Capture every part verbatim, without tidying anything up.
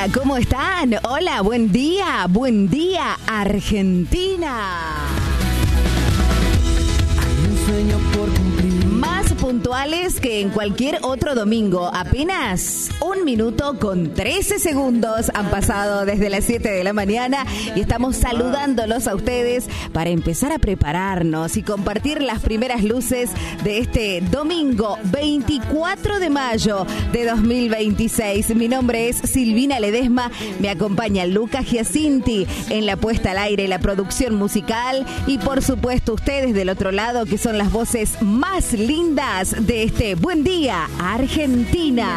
Hola, ¿cómo están? Hola, buen día, buen día, Argentina. Hay un sueño por cumplir. Más puntuales que en cualquier otro domingo. Apenas un minuto con trece segundos han pasado desde las siete de la mañana y estamos saludándolos a ustedes para empezar a prepararnos y compartir las primeras luces de este domingo veinticuatro de mayo de dos mil veintiséis. Mi nombre es Silvina Ledesma, me acompaña Lucas Giacinti en la puesta al aire, la producción musical y por supuesto ustedes del otro lado que son las voces más lindas de este Buen Día Argentina.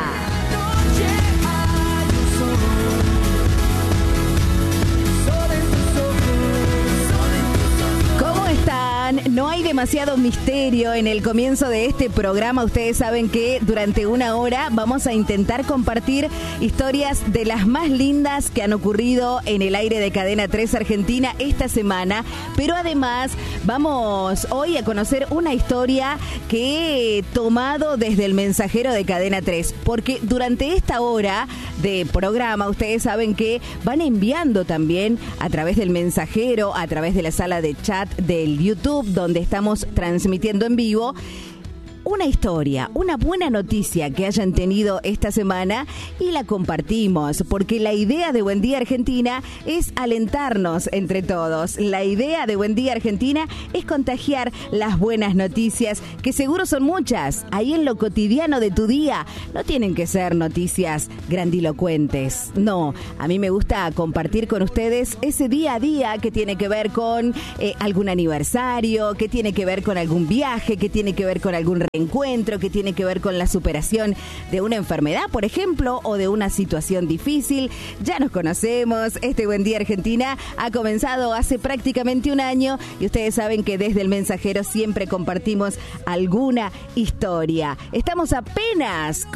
¿Cómo están? No hay demasiado misterio en el comienzo de este programa. Ustedes saben que durante una hora vamos a intentar compartir historias de las más lindas que han ocurrido en el aire de Cadena tres Argentina esta semana. Pero además vamos hoy a conocer una historia que he tomado desde el mensajero de Cadena tres. Porque durante esta hora de programa ustedes saben que van enviando también a través del mensajero, a través de la sala de chat del YouTube, donde estamos transmitiendo en vivo, una historia, una buena noticia que hayan tenido esta semana y la compartimos, porque la idea de Buen Día Argentina es alentarnos entre todos. La idea de Buen Día Argentina es contagiar las buenas noticias, que seguro son muchas, ahí en lo cotidiano de tu día. No tienen que ser noticias grandilocuentes, no. A mí me gusta compartir con ustedes ese día a día que tiene que ver con eh, algún aniversario, que tiene que ver con algún viaje, que tiene que ver con algún encuentro, que tiene que ver con la superación de una enfermedad, por ejemplo, o de una situación difícil. Ya nos conocemos, este Buen Día Argentina ha comenzado hace prácticamente un año y ustedes saben que desde el mensajero siempre compartimos alguna historia. Estamos apenas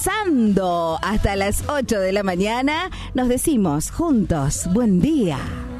comenzando hasta las ocho de la mañana. Nos decimos juntos, buen día.